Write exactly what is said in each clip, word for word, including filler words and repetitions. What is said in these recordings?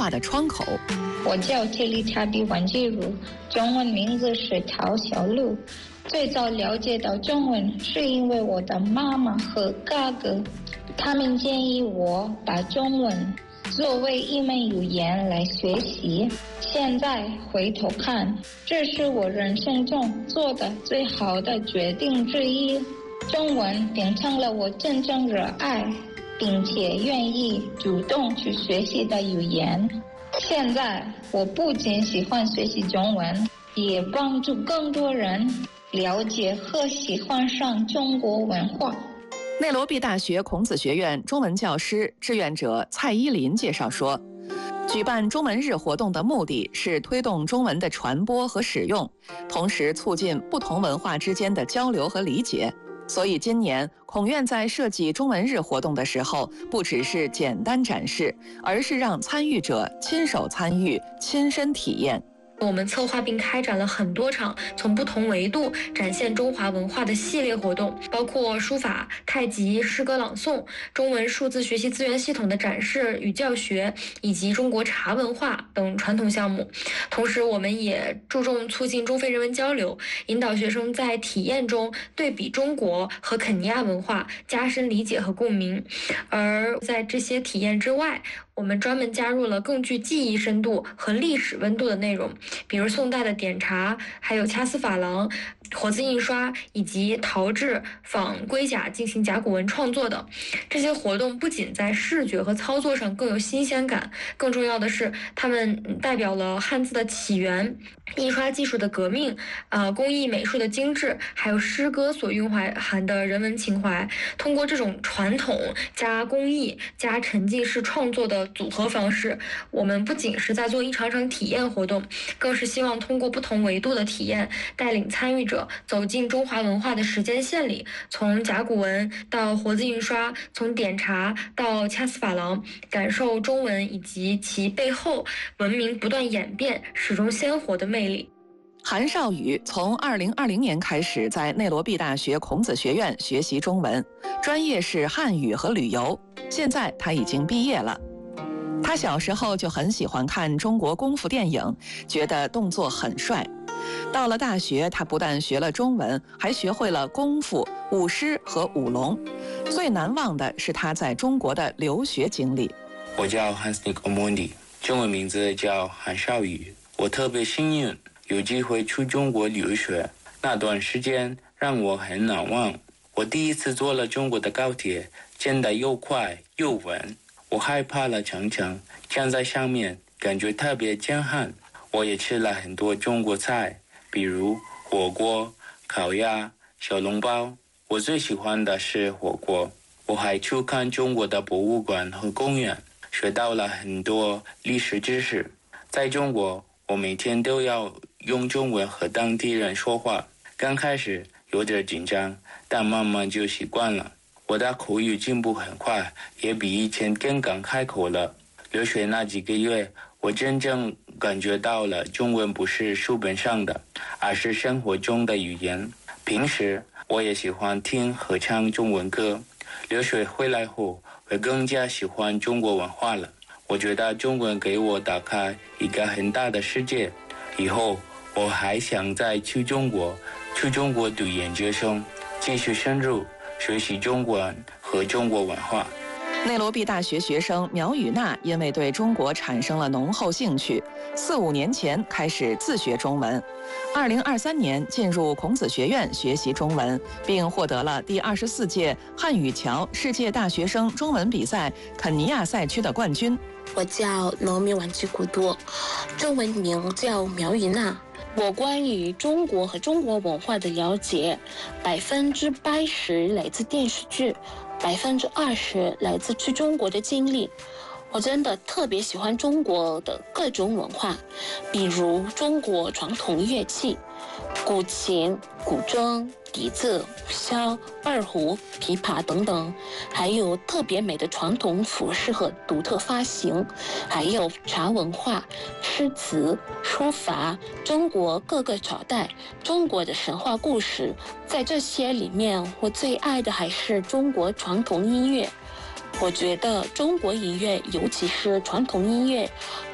化的窗口。 我叫切利查比王继如，中文名字是陶小璐。最早了解到中文是因为我的妈妈和哥哥，他们建议我把中文作为一门语言来学习。现在回头看，这是我人生中做的最好的决定之一。中文变成了我真正热爱并且愿意主动去学习的语言。现在我不仅喜欢学习中文，也帮助更多人了解和喜欢上中国文化。 内罗毕大学孔子学院中文教师志愿者蔡依林介绍说，举办中文日活动的目的是推动中文的传播和使用，同时促进不同文化之间的交流和理解。所以今年孔院在设计中文日活动的时候，不只是简单展示，而是让参与者亲手参与、亲身体验。 我们策划并开展了很多场从不同维度展现中华文化的系列活动，包括书法、太极、诗歌朗诵、中文数字学习资源系统的展示与教学，以及中国茶文化等传统项目。同时，我们也注重促进中非人文交流，引导学生在体验中对比中国和肯尼亚文化，加深理解和共鸣。而在这些体验之外，我们专门加入了更具记忆深度和历史温度的内容，比如宋代的点茶，还有掐丝珐琅、活字印刷以及陶制仿龟甲进行甲骨文创作等。这些活动不仅在视觉和操作上更有新鲜感，更重要的是它们代表了汉字的起源、印刷技术的革命、呃工艺美术的精致，还有诗歌所蕴含的人文情怀。通过这种传统加工艺加沉浸式创作的组合方式，我们不仅是在做一场场体验活动，更是希望通过不同维度的体验，带领参与者走进中华文化的时间线里，从甲骨文到活字印刷，从点茶到掐丝珐琅，感受中文以及其背后文明不断演变、始终鲜活的魅力。 韩少宇从二零二零年开始在内罗毕大学孔子学院学习中文，专业是汉语和旅游。现在他已经毕业了。他小时候就很喜欢看中国功夫电影，觉得动作很帅。到了大学，他不但学了中文，还学会了功夫、舞狮和舞龙。最难忘的是他在中国的留学经历。 我叫 Hansnik Omondi， 中文名字叫韩少宇。我特别幸运有机会去中国留学，那段时间让我很难忘。我第一次坐了中国的高铁，真的又快又稳。我害怕了常常站在上面，感觉特别震撼。我也吃了很多中国菜，比如火锅、烤鸭、小笼包。我最喜欢的是火锅。我还去看中国的博物馆和公园，学到了很多历史知识。在中国，我每天都要用中文和当地人说话，刚开始有点紧张，但慢慢就习惯了。我的口语进步很快，也比以前更敢开口了。留学那几个月，我真正感觉到了中文不是书本上的，而是生活中的语言。平时我也喜欢听和唱中文歌。留学回来后，我更加喜欢中国文化了。我觉得中文给我打开一个很大的世界。以后我还想再去中国，去中国读研究生，继续深入学习中文和中国文化。 内罗毕大学学生苗雨娜因为对中国产生了浓厚兴趣，四五年前开始自学中文，二零二三年进入孔子学院学习中文，并获得了第二十四届汉语桥世界大学生中文比赛肯尼亚赛区的冠军。 我叫罗米婉吉古多，中文名叫苗雨娜。我关于中国和中国文化的了解，百分之八十来自电视剧，百分之二十来自去中国的经历。我真的特别喜欢中国的各种文化，比如中国传统乐器，古琴、古筝、笛子、箫、二胡、琵琶等等，还有特别美的传统服饰和独特发型，还有茶文化、诗词、书法，中国各个朝代，中国的神话故事。在这些里面，我最爱的还是中国传统音乐。我觉得中国音乐，尤其是传统音乐，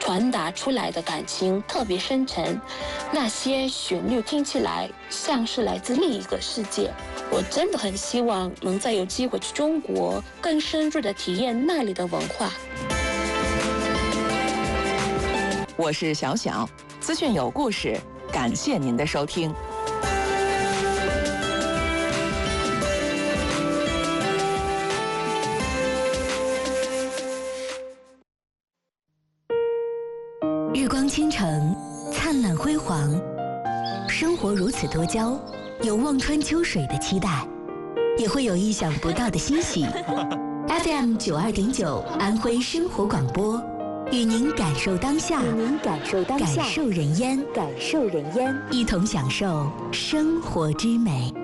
传达出来的感情特别深沉，那些旋律听起来像是来自另一个世界。我真的很希望能再有机会去中国，更深入的体验那里的文化。 我是小小，资讯有故事，感谢您的收听。 日光倾城，灿烂辉煌，生活如此多娇，有望穿秋水的期待，也会有意想不到的欣喜。F M 九二点九，安徽生活广播，与您感受当下，与您感受当下，感受人烟，感受人烟，一同享受生活之美。